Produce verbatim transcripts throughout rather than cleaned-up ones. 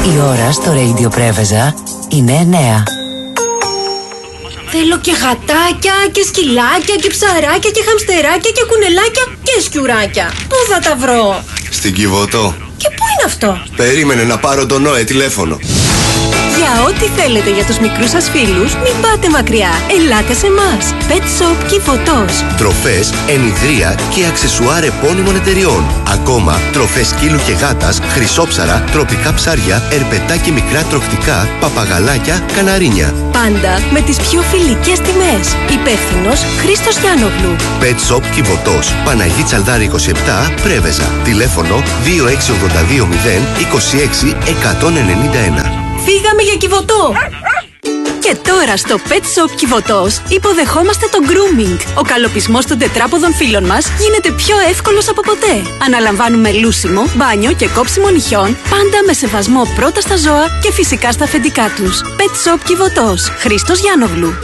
Η ώρα στο Radio Πρέβεζα είναι εννέα. Θέλω και γατάκια και σκυλάκια και ψαράκια και χαμστεράκια και κουνελάκια και σκιουράκια. Πού θα τα βρω? Στην Κιβωτό. Και πού είναι αυτό? Περίμενε να πάρω τον Νόε τηλέφωνο. Για ό,τι θέλετε για τους μικρούς σας φίλους, μην πάτε μακριά. Ελάτε σε εμάς. Pet Shop Κιβωτός. Τροφές, ενιδρία και αξεσουάρ επώνυμων εταιριών. Ακόμα τροφές σκύλου και γάτας, χρυσόψαρα, τροπικά ψάρια, ερπετά και μικρά τροχτικά, παπαγαλάκια, καναρίνια. Πάντα με τις πιο φιλικές τιμές. Υπεύθυνος Χρήστος Γιάννογλου. Pet Shop Κιβωτός. Παναγί Τσαλδάρη είκοσι επτά, Πρέβεζα. Τηλέφωνο δύο έξι ογδόντα δύο μηδέν είκοσι έξι εκατόν ενενήντα ένα. Φύγαμε για Κιβωτό! Και τώρα στο Pet Shop Κιβωτός υποδεχόμαστε το grooming. Ο καλοπισμός των τετράποδων φίλων μας γίνεται πιο εύκολος από ποτέ. Αναλαμβάνουμε λούσιμο, μπάνιο και κόψιμο νυχιών, πάντα με σεβασμό πρώτα στα ζώα και φυσικά στα αφεντικά τους. Pet Shop Κιβωτός. Χρήστος Γιάννογλου.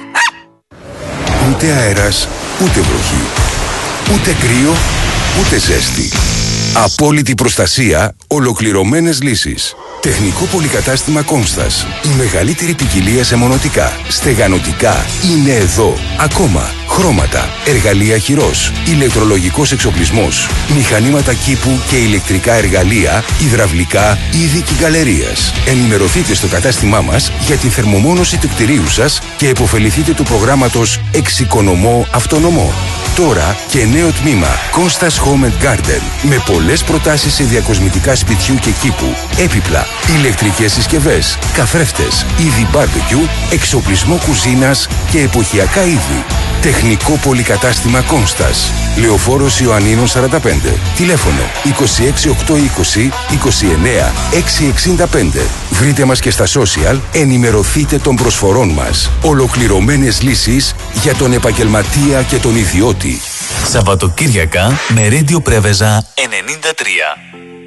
Ούτε αέρας, ούτε βροχή. Ούτε κρύο, ούτε ζέστη. Απόλυτη προστασία, ολοκληρωμένες λύσεις. Τεχνικό πολυκατάστημα Κόνστας. Η μεγαλύτερη ποικιλία σε μονοτικά, στεγανοτικά είναι εδώ. Ακόμα χρώματα, εργαλεία χειρός, ηλεκτρολογικός εξοπλισμός, μηχανήματα κήπου και ηλεκτρικά εργαλεία, υδραυλικά, είδη και γκαλερίας. Ενημερωθείτε στο κατάστημά μας για τη θερμομόνωση του κτηρίου σας και επωφεληθείτε του προγράμματος Εξοικονομώ Αυτονομώ. Τώρα και νέο τμήμα Κόνστας Home and Garden με πολλές προτάσεις σε διακοσμητικά σπιτιού και κήπου, έπιπλα, ηλεκτρικές συσκευές, καθρέφτες, είδη barbecue, εξοπλισμό κουζίνας και εποχιακά είδη. Τεχνικό πολυκατάστημα Κόνστας. Λεωφόρος Ιωαννίνων σαράντα πέντε. Τηλέφωνο είκοσι έξι οκτακόσια είκοσι είκοσι εννέα εξακόσια εξήντα πέντε. Βρείτε μας και στα social, ενημερωθείτε των προσφορών μας. Ολοκληρωμένες λύσεις για τον επαγγελματία και τον ιδιώτη. Σαββατοκύριακα με Radio Πρέβεζα ενενήντα τρία.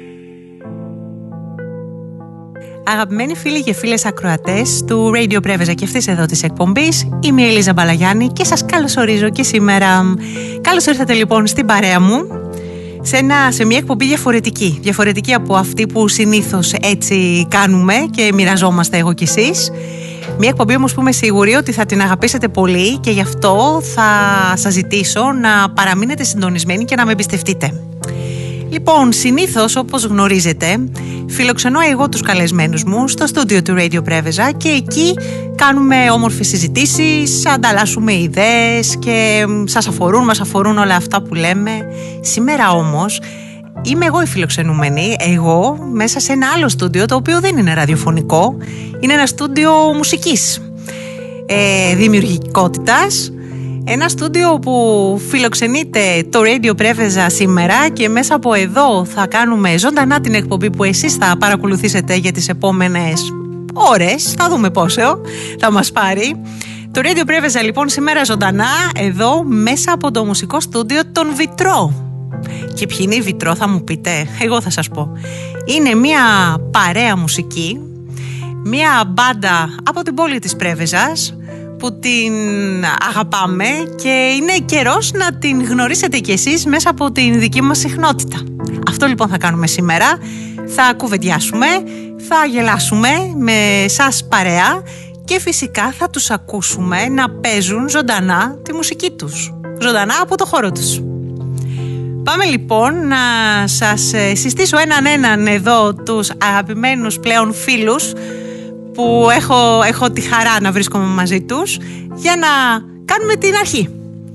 Αγαπημένοι φίλοι και φίλες ακροατές του Radio Πρέβεζα και αυτής εδώ της εκπομπής, είμαι η Ελίζα Μπαλαγιάννη και σας καλωσορίζω και σήμερα. Καλώς ήρθατε λοιπόν στην παρέα μου σε, ένα, σε μια εκπομπή διαφορετική. Διαφορετική από αυτή που συνήθως έτσι κάνουμε και μοιραζόμαστε εγώ κι εσείς. Μια εκπομπή όμως που είμαι σίγουρη ότι θα την αγαπήσετε πολύ και γι' αυτό θα σας ζητήσω να παραμείνετε συντονισμένοι και να με εμπιστευτείτε. Λοιπόν, συνήθως όπως γνωρίζετε φιλοξενώ εγώ τους καλεσμένους μου στο στούντιο του Radio Πρέβεζα και εκεί κάνουμε όμορφες συζητήσεις, ανταλλάσσουμε ιδέες και σας αφορούν, μας αφορούν όλα αυτά που λέμε. Σήμερα όμως είμαι εγώ η φιλοξενούμενη, εγώ μέσα σε ένα άλλο στούντιο το οποίο δεν είναι ραδιοφωνικό, είναι ένα στούντιο μουσικής, ε, δημιουργικότητας. Ένα στούντιο που φιλοξενείται το Radio Πρέβεζα σήμερα και μέσα από εδώ θα κάνουμε ζωντανά την εκπομπή που εσείς θα παρακολουθήσετε για τις επόμενες ώρες. Θα δούμε πόσο θα μας πάρει. Το Radio Πρέβεζα λοιπόν σήμερα ζωντανά εδώ μέσα από το μουσικό στούντιο των Βιτρό. Και ποιοι είναι οι Βιτρό θα μου πείτε, εγώ θα σας πω. Είναι μια παρέα μουσική, μια μπάντα από την πόλη της Πρέβεζας που την αγαπάμε και είναι καιρός να την γνωρίσετε κι εσείς μέσα από την δική μας συχνότητα. Αυτό λοιπόν θα κάνουμε σήμερα. Θα κουβεντιάσουμε, θα γελάσουμε με σας παρέα και φυσικά θα τους ακούσουμε να παίζουν ζωντανά τη μουσική τους. Ζωντανά από το χώρο τους. Πάμε λοιπόν να σας συστήσω έναν έναν εδώ τους αγαπημένους πλέον φίλους που έχω, έχω τη χαρά να βρίσκομαι μαζί τους για να κάνουμε την αρχή.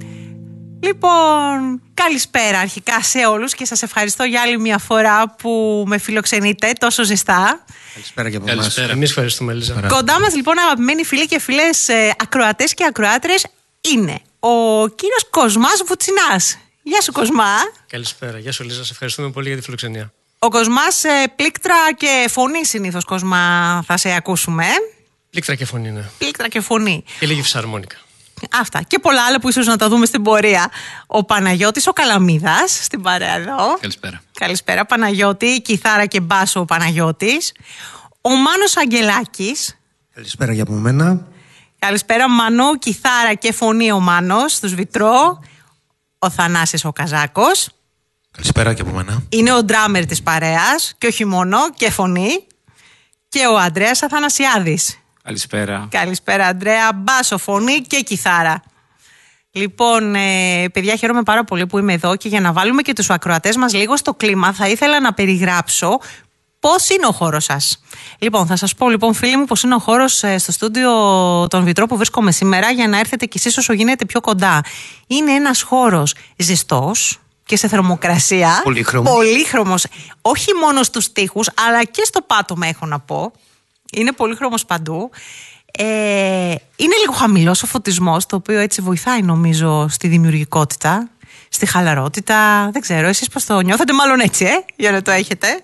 Λοιπόν, καλησπέρα αρχικά σε όλους και σας ευχαριστώ για άλλη μια φορά που με φιλοξενείτε τόσο ζεστά. Καλησπέρα και από εμάς. Καλησπέρα, εμείς ευχαριστούμε Ελίζα. Κοντά μας λοιπόν αγαπημένοι φίλοι και φίλες ε, ακροατές και ακροάτρες είναι ο κύριος Κοσμάς Βουτσινάς. Γεια σου Κοσμά. Καλησπέρα, γεια σου Ελίζα, σε ευχαριστούμε πολύ για τη φιλοξενία. Ο Κοσμάς, ε, πλήκτρα και φωνή συνήθως, Κοσμά, θα σε ακούσουμε. Πλήκτρα και φωνή, ναι. Πλήκτρα και φωνή. Και λίγη φυσαρμόνικα. Αυτά. Και πολλά άλλα που ίσως να τα δούμε στην πορεία. Ο Παναγιώτης ο Καλαμίδας, στην παρέα εδώ. Καλησπέρα. Καλησπέρα, Παναγιώτη. Κιθάρα και μπάσο ο Παναγιώτης. Ο Μάνος Αγγελάκης. Καλησπέρα για από μένα. Καλησπέρα, Μανώ. Κιθάρα και φωνή ο Μάνος, στους Βιτρό. Ο Θανάσης ο Καζάκος. Καλησπέρα και από μένα. Είναι ο ντράμερ της παρέας και όχι μόνο, και φωνή. και ο Ανδρέας Αθανασιάδης. Καλησπέρα. Καλησπέρα, Ανδρέα. Μπάσο, φωνή και κιθάρα. Λοιπόν, ε, παιδιά, χαίρομαι πάρα πολύ που είμαι εδώ και για να βάλουμε και τους ακροατές μας λίγο στο κλίμα, θα ήθελα να περιγράψω πώς είναι ο χώρος σας. Λοιπόν, θα σας πω, λοιπόν, φίλοι μου, πώς είναι ο χώρος ε, στο στούντιο των Βιτρό που βρίσκομαι σήμερα, για να έρθετε κι εσείς όσο γίνεται πιο κοντά. Είναι ένας χώρος ζεστός και σε θερμοκρασία. Πολύχρωμος. Πολύχρωμος. Όχι μόνο στους τοίχους, αλλά και στο πάτωμα, έχω να πω. Είναι πολύχρωμος παντού. Ε, είναι λίγο χαμηλός ο φωτισμός, το οποίο έτσι βοηθάει νομίζω στη δημιουργικότητα, στη χαλαρότητα. Δεν ξέρω, εσείς πώς το νιώθετε, μάλλον έτσι, ε, για να το έχετε.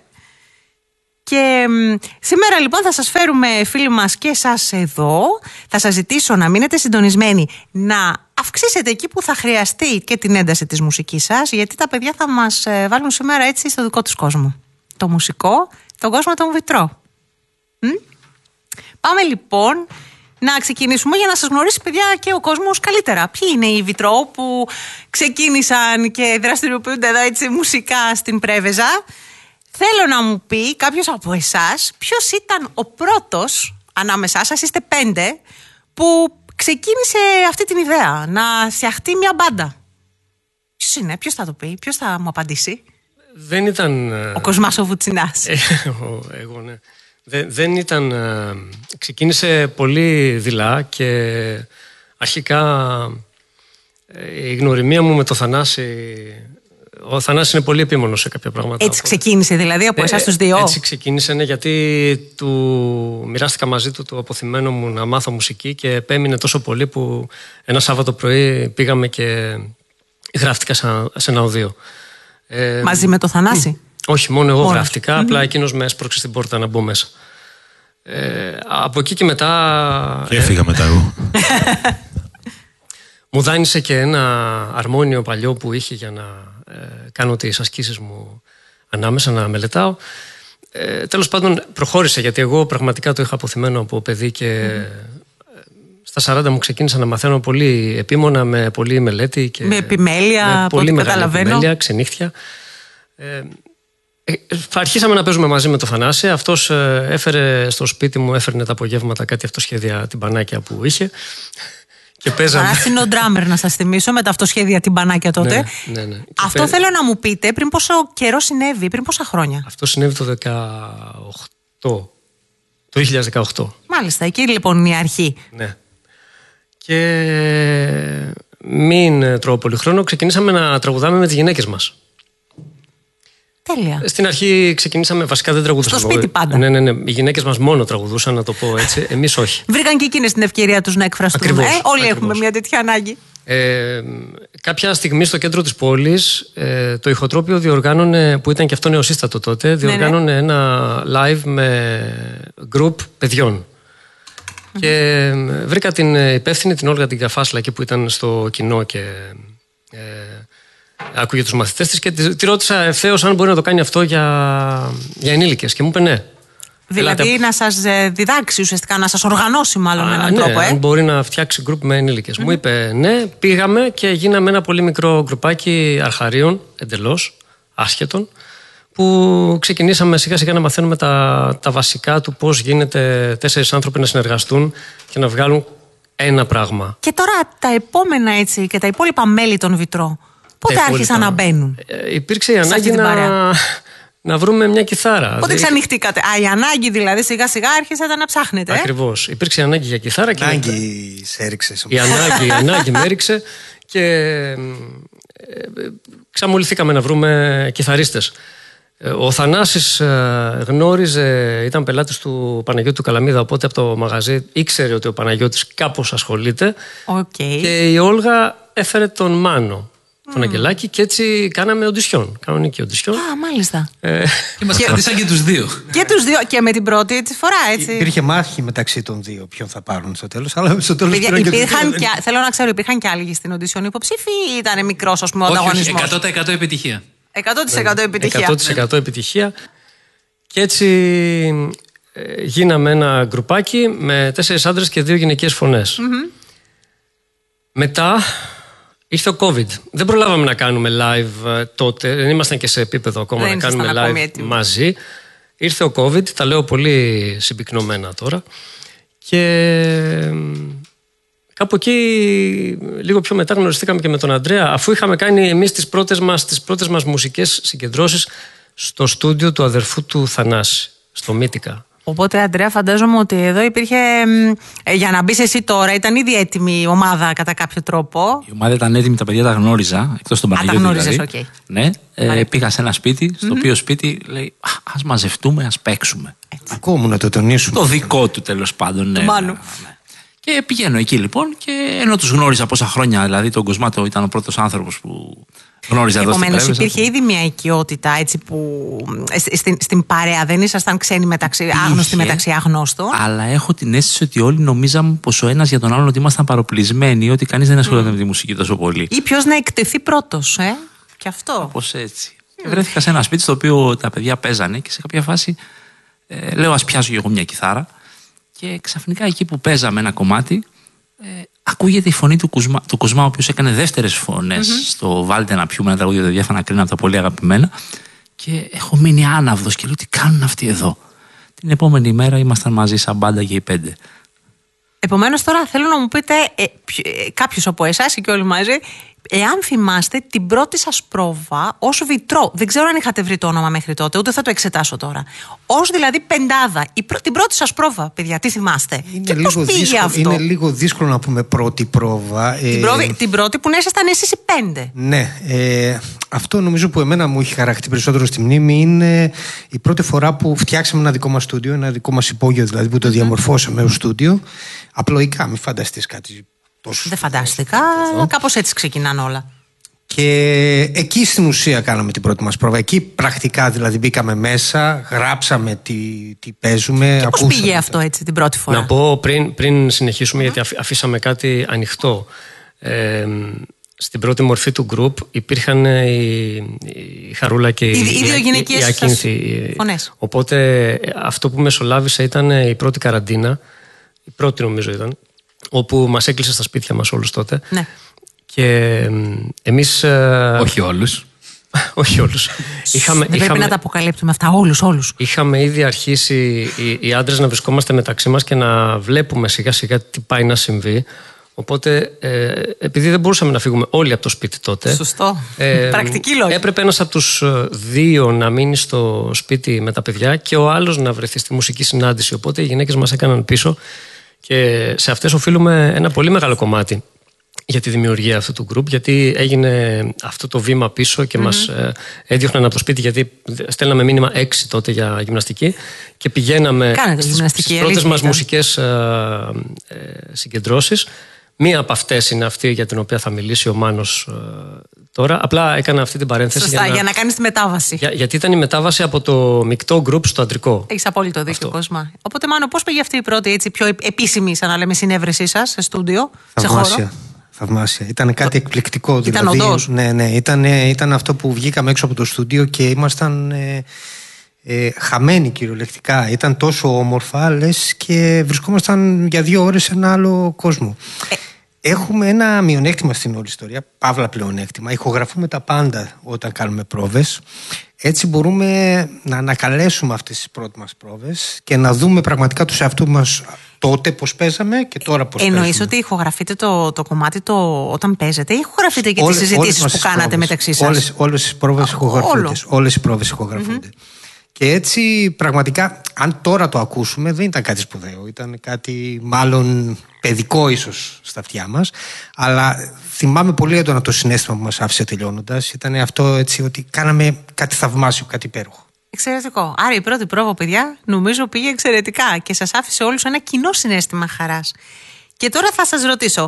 Και μ, σήμερα λοιπόν θα σας φέρουμε, φίλοι μας, και εσάς εδώ. Θα σας ζητήσω να μείνετε συντονισμένοι, να αυξήσετε εκεί που θα χρειαστεί και την ένταση της μουσικής σας, γιατί τα παιδιά θα μας ε, βάλουν σήμερα έτσι στο δικό τους κόσμο. Το μουσικό, τον κόσμο των Βιτρό. Μ? Πάμε λοιπόν να ξεκινήσουμε για να σας γνωρίσει, παιδιά, και ο κόσμος καλύτερα. Ποιοι είναι οι Βιτρό που ξεκίνησαν και δραστηριοποιούνται εδώ έτσι μουσικά στην Πρέβεζα. Θέλω να μου πει κάποιος από εσάς ποιος ήταν ο πρώτος ανάμεσά σας, είστε πέντε, που ξεκίνησε αυτή την ιδέα να φτιαχτεί μια μπάντα. Ποιος είναι, ποιος θα το πει, ποιος θα μου απαντήσει? Δεν ήταν... Ο Κοσμάς ο Βουτσινάς. Εγώ, ναι. Δεν, δεν ήταν... Ξεκίνησε πολύ δειλά και αρχικά η γνωριμία μου με το Θανάση... Ο Θανάσης είναι πολύ επίμονος σε κάποια πράγματα. Έτσι ξεκίνησε δηλαδή από εσάς τους δύο? Έτσι ξεκίνησε, ναι, γιατί του μοιράστηκα μαζί του το αποθυμένο μου να μάθω μουσική και επέμεινε τόσο πολύ που ένα Σάββατο πρωί πήγαμε και γράφτηκα σε ένα οδείο. Ε, μαζί με το Θανάση? Όχι, μόνο εγώ Μόνος. γράφτηκα, mm-hmm. απλά εκείνος με έσπρωξε στην πόρτα να μπω μέσα. Ε, από εκεί και μετά... Και έφυγα μετά εγώ. Μου δάνεισε και ένα αρμόνιο παλιό που είχε για να ε, κάνω τις ασκήσεις μου ανάμεσα, να μελετάω. Ε, τέλος πάντων προχώρησε, γιατί εγώ πραγματικά το είχα αποθυμένο από παιδί και mm. στα σαράντα μου ξεκίνησα να μαθαίνω πολύ επίμονα, με πολλή μελέτη και με επιμέλεια, με πολύ μεγάλη καταλαβαίνω. επιμέλεια, ξενύχτια. Ε, ε, αρχίσαμε να παίζουμε μαζί με το Θανάση. Αυτός ε, έφερε στο σπίτι μου, έφερνε τα απογεύματα κάτι αυτοσχέδια τυμπανάκια που είχε. Και παίζαμε. Άρα είναι ο ντράμερ, να σας θυμίσω, με τα αυτοσχέδια τυμπανάκια τότε. Ναι, ναι, ναι. Αυτό πέ... θέλω να μου πείτε, πριν πόσο καιρό συνέβη, πριν πόσα χρόνια? Αυτό συνέβη το δεκαοκτώ, το δύο χιλιάδες δεκαοκτώ. Μάλιστα, εκεί λοιπόν είναι η αρχή. Ναι. Και μην τρώω πολύ χρόνο, ξεκινήσαμε να τραγουδάμε με τις γυναίκες μας. Τέλεια. Στην αρχή ξεκινήσαμε, βασικά δεν τραγουδούσαμε. Στο σπίτι πάντα. Ναι, ναι, ναι. Οι γυναίκες μας μόνο τραγουδούσαν, να το πω έτσι. Εμείς όχι. Βρήκαν και εκείνες την ευκαιρία τους να εκφραστούν. Ακριβώς, ε, όλοι ακριβώς. έχουμε μια τέτοια ανάγκη. Ε, κάποια στιγμή στο κέντρο της πόλης ε, το ηχοτρόπιο διοργάνωνε, που ήταν και αυτό νεοσύστατο τότε, διοργάνωνε ναι, ναι. ένα live με group παιδιών. Mm-hmm. Και ε, βρήκα την υπεύθυνη, την Όλγα την Καφάσλα, εκεί που ήταν στο κοινό και ε, άκουγε τους μαθητές της, και τη, τη ρώτησα ευθέως αν μπορεί να το κάνει αυτό για, για ενήλικες, και μου είπε ναι. Δηλαδή Ελάτε... να σας διδάξει ουσιαστικά, να σας οργανώσει μάλλον με έναν ναι, τρόπο. Ε? Αν μπορεί να φτιάξει γκρουπ με ενήλικες. Mm-hmm. Μου είπε ναι, πήγαμε και γίναμε ένα πολύ μικρό γκρουπάκι αρχαρίων, εντελώς άσχετων, που ξεκινήσαμε σιγά σιγά να μαθαίνουμε τα, τα βασικά του πώς γίνεται τέσσερις άνθρωποι να συνεργαστούν και να βγάλουν ένα πράγμα. Και τώρα τα επόμενα έτσι και τα υπόλοιπα μέλη των Βιτρό, πότε άρχισαν να μπαίνουν? Ε, υπήρξε η ανάγκη να... να βρούμε μια κιθάρα. Πότε ξανοιχτήκατε? Α, η ανάγκη δηλαδή σιγά σιγά άρχισατε να ψάχνετε. Ακριβώς. Ε? Υπήρξε η ανάγκη για κιθάρα. Η ανάγκη και... σε έριξε. Η ανάγκη, η ανάγκη με έριξε και ε, ε, ξαμολυθήκαμε να βρούμε κιθαρίστες. Ο Θανάσης ε, γνώριζε, ήταν πελάτης του Παναγιώτη του Καλαμίδα, οπότε από το μαγαζί ήξερε ότι ο Παναγιώτης κάπως ασχολείται. Okay. Και η Όλγα έφερε τον Μάνο, τον mm. Αγγελάκη, και έτσι κάναμε οντισιόν. Κανονική οντισιόν. Α, μάλιστα. Ε, και μας κρατήσαν και τους δύο. Και τους δύο, και με την πρώτη τη φορά, έτσι. Υπήρχε μάχη μεταξύ των δύο, ποιον θα πάρουν στο τέλος. Αλλά στο τέλος Παιδιά, υπήρχαν και, θέλω να ξέρω, υπήρχαν και άλλοι στην οντισιόν υποψήφοι ή ήταν μικρός, ας πούμε, ο ανταγωνισμός? Όχι, εκατό τοις εκατό επιτυχία. εκατό τοις εκατό επιτυχία. εκατό τοις εκατό επιτυχία. Και έτσι ε, γίναμε ένα γκρουπάκι με τέσσερις άντρες και δύο γυναικείες φωνές. Mm-hmm. Μετά ήρθε ο COVID. Δεν προλάβαμε να κάνουμε live τότε. Δεν ήμασταν και σε επίπεδο ακόμα δεν να κάνουμε live μαζί. Ήρθε ο COVID, τα λέω πολύ συμπυκνωμένα τώρα. Και κάπου εκεί, λίγο πιο μετά, γνωριστήκαμε και με τον Αντρέα, αφού είχαμε κάνει εμείς τις πρώτες μας, τις πρώτες μας μουσικές συγκεντρώσεις στο στούντιο του αδερφού του Θανάση, στο Μύτικα. Οπότε, Αντρέα, φαντάζομαι ότι εδώ υπήρχε. Ε, για να μπεις εσύ τώρα, ήταν ήδη έτοιμη η ομάδα κατά κάποιο τρόπο. Η ομάδα ήταν έτοιμη, τα παιδιά τα γνώριζα, εκτός των Παναγιώτη. Α, τα γνώριζες, δηλαδή. Okay. Ναι, ε, πήγα σε ένα σπίτι, στο mm-hmm. οποίο σπίτι λέει: ας μαζευτούμε, ας παίξουμε. Ακόμα να το τονίσουμε. Το δικό του, τέλος πάντων. Ναι, Μάλλον. ναι, ναι. Και πηγαίνω εκεί λοιπόν, και ενώ τους γνώριζα πόσα χρόνια, δηλαδή τον Κοσμάτο ήταν ο πρώτος άνθρωπος που γνώριζα εδώ στην Πρέβεζα. Επομένως, υπήρχε ήδη μια οικειότητα έτσι που στην, στην παρέα δεν ήσασταν ξένοι μεταξύ, άγνωστοι μεταξύ αγνώστων. Αλλά έχω την αίσθηση ότι όλοι νομίζαμε πως ο ένας για τον άλλον ότι ήμασταν παροπλισμένοι, ότι κανείς δεν ασχολιόταν mm. με τη μουσική τόσο πολύ. Ή ποιος να εκτεθεί πρώτος, ε? Και αυτό. Όπως έτσι. Mm. Και βρέθηκα σε ένα σπίτι στο οποίο τα παιδιά παίζανε και σε κάποια φάση ε, λέω: ας πιάσω και εγώ μια κιθάρα. Και ξαφνικά εκεί που παίζαμε ένα κομμάτι, ε, ακούγεται η φωνή του Κοσμά, του Κοσμά, ο οποίος έκανε δεύτερες φωνές mm-hmm. στο Βάλτε να πιούμε, ένα τραγούδι δεν διάφανα κρίνα από τα πολύ αγαπημένα. Και έχω μείνει άναυδος και λέω: τι κάνουν αυτοί εδώ? Την επόμενη μέρα ήμασταν μαζί σαν μπάντα και οι πέντε. Επομένως, τώρα θέλω να μου πείτε, ε, ε, κάποιος από εσάς και όλοι μαζί, εάν θυμάστε την πρώτη σας πρόβα ως Βιτρό. Δεν ξέρω αν είχατε βρει το όνομα μέχρι τότε, ούτε θα το εξετάσω τώρα. Ως δηλαδή πεντάδα. Η πρω... Την πρώτη σας πρόβα, παιδιά, τι θυμάστε? Είναι και πώς πήγε δύσκολο, αυτό? Είναι λίγο δύσκολο να πούμε πρώτη πρόβα. Την, ε... πρόβη, την πρώτη που να ήσασταν εσείς οι πέντε. Ναι. Ε, αυτό νομίζω που εμένα μου έχει χαρακτηριστεί περισσότερο στη μνήμη είναι η πρώτη φορά που φτιάξαμε ένα δικό μας στούντιο, ένα δικό μας υπόγειο δηλαδή που το διαμορφώσαμε ως στούντιο. Απλοϊκά, μην φανταστείς κάτι. Δεν φαντάστηκα, κάπως έτσι ξεκινάνε όλα. Και εκεί στην ουσία κάναμε την πρώτη μας πρόβα. Εκεί πρακτικά δηλαδή μπήκαμε μέσα, γράψαμε τι, τι παίζουμε. Και πώς πήγε αυτό έτσι την πρώτη φορά? Να πω πριν, πριν συνεχίσουμε, mm-hmm. γιατί αφήσαμε κάτι ανοιχτό. Ε, στην πρώτη μορφή του γκρουπ υπήρχαν η, η Χαρούλα και η, η, η Ακίνθη. Οπότε αυτό που μεσολάβησε ήταν η πρώτη καραντίνα. Η πρώτη νομίζω ήταν. Όπου μας έκλεισε στα σπίτια μας όλους τότε. Ναι. Και εμείς... Όχι όλους. Όχι όλους. Είχαμε, Δεν είχαμε, πρέπει να τα αποκαλύπτουμε αυτά, όλους, όλους. Είχαμε ήδη αρχίσει οι, οι άντρες να βρισκόμαστε μεταξύ μας και να βλέπουμε σιγά σιγά τι πάει να συμβεί. Οπότε, ε, επειδή δεν μπορούσαμε να φύγουμε όλοι από το σπίτι τότε... Σωστό. Ε, Πρακτική λόγια. Έπρεπε ένας από τους δύο να μείνει στο σπίτι με τα παιδιά και ο άλλος να βρεθεί στη μουσική συνάντηση. Οπότε οι γυναίκες μας έκαναν πίσω. Και σε αυτές οφείλουμε ένα πολύ μεγάλο κομμάτι για τη δημιουργία αυτού του γκρουπ, γιατί έγινε αυτό το βήμα πίσω και mm-hmm. μας ε, έδιωχναν από το σπίτι, γιατί στέλναμε μήνυμα έξι τότε για γυμναστική και πηγαίναμε στις, στις πρώτες μας μουσικές ε, ε, συγκεντρώσεις. Μία από αυτές είναι αυτή για την οποία θα μιλήσει ο Μάνος ε, τώρα. Απλά έκανα αυτή την παρένθεση. Σωστά, για να, για να κάνεις τη μετάβαση. Για, γιατί ήταν η μετάβαση από το μεικτό γκρουπ στο αντρικό. Έχεις απόλυτο δίκιο, Κοσμά. Οπότε, Μάνο, πώς πήγε αυτή η πρώτη έτσι, πιο επίσημη, σαν να λέμε, συνέβρεσή σας σε στούντιο, σε χώρο? Θαυμάσια. Ήταν κάτι εκπληκτικό. Ήταν δηλαδή, οντός. Ναι, ναι. Ήταν, ήταν αυτό που βγήκαμε έξω από το στούντιο και ήμασταν ε, ε, χαμένοι κυριολεκτικά. Ήταν τόσο όμορφα, λες, και βρισκόμασταν για δύο ώρες σε ένα άλλο κόσμο. Ε, Έχουμε ένα μειονέκτημα στην όλη ιστορία, παύλα πλεονέκτημα. Ηχογραφούμε τα πάντα όταν κάνουμε πρόβες. Έτσι μπορούμε να ανακαλέσουμε αυτές τις πρώτες μας πρόβες και να δούμε πραγματικά τους εαυτούς μας τότε πώς παίζαμε και τώρα πώς παίζουμε. Εννοείς ότι ηχογραφείτε το, το κομμάτι το, όταν παίζετε ή ηχογραφείτε και όλες, τις συζητήσεις που κάνατε πρόβες, μεταξύ σας? Όλες, όλες τις πρόβες ηχογραφούνται. Όλες οι πρόβες ηχογραφούνται. Mm-hmm. Και έτσι πραγματικά, αν τώρα το ακούσουμε, δεν ήταν κάτι σπουδαίο. Ήταν κάτι μάλλον παιδικό ίσως στα αυτιά μας. Αλλά θυμάμαι πολύ έντονα το συναίσθημα που μας άφησε τελειώνοντας. Ήταν αυτό έτσι ότι κάναμε κάτι θαυμάσιο, κάτι υπέροχο. Εξαιρετικό. Άρα η πρώτη πρόβα, παιδιά, νομίζω πήγε εξαιρετικά και σας άφησε όλους ένα κοινό συναίσθημα χαράς. Και τώρα θα σας ρωτήσω,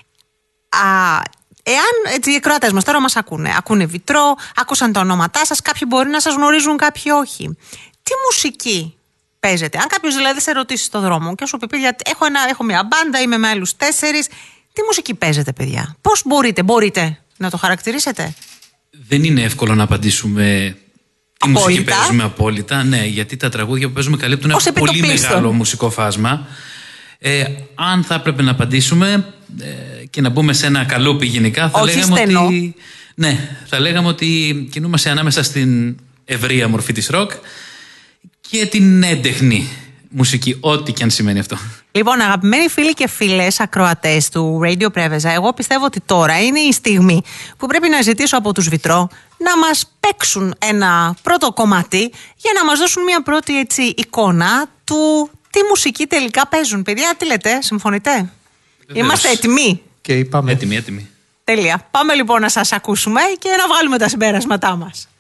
α, εάν έτσι, οι ακροατές μας τώρα μας ακούνε, ακούνε Βιτρό, άκουσαν τα ονόματά σας, κάποιοι μπορεί να σας γνωρίζουν, κάποιοι όχι. Τι μουσική παίζετε? Αν κάποιος δηλαδή σε ρωτήσει στον δρόμο και σου πει, παιδιά, έχω, ένα, έχω μια μπάντα, είμαι με άλλους τέσσερις, τι μουσική παίζετε, παιδιά? Πώς μπορείτε, μπορείτε να το χαρακτηρίσετε? Δεν είναι εύκολο να απαντήσουμε τι απόλυτα. Μουσική παίζουμε απόλυτα, ναι, γιατί τα τραγούδια που παίζουμε καλύπτουν ένα πολύ μεγάλο μουσικό φάσμα. Ε, αν θα έπρεπε να απαντήσουμε ε, και να μπούμε σε ένα καλούπι γενικά, θα όχι λέγαμε στενό. ότι, ναι, θα λέγαμε ότι κινούμαστε ανάμεσα στην ευρεία μορφή της ροκ και την έντεχνη μουσική, ό,τι και αν σημαίνει αυτό. Λοιπόν, αγαπημένοι φίλοι και φίλες ακροατές του Radio Preveza, εγώ πιστεύω ότι τώρα είναι η στιγμή που πρέπει να ζητήσω από τους Βιτρό να μας παίξουν ένα πρώτο κομμάτι για να μας δώσουν μια πρώτη έτσι εικόνα του τι μουσική τελικά παίζουν. Παιδιά, τι λέτε, συμφωνείτε? Βεβαίως. Είμαστε έτοιμοι? Και είπαμε. Έτοιμοι, έτοιμοι. Τέλεια. Πάμε λοιπόν να σας ακούσουμε και να βγάλουμε τα συμπέρασματά μας.